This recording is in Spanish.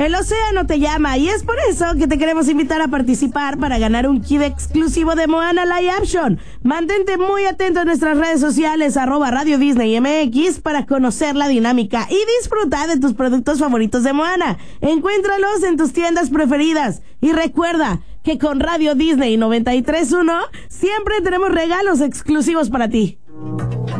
El océano te llama y es por eso que te queremos invitar a participar para ganar un kit exclusivo de Moana Live Action. Mantente muy atento a nuestras redes sociales, @Radio Disney MX, para conocer la dinámica y disfrutar de tus productos favoritos de Moana. Encuéntralos en tus tiendas preferidas y recuerda que con Radio Disney 93.1 siempre tenemos regalos exclusivos para ti.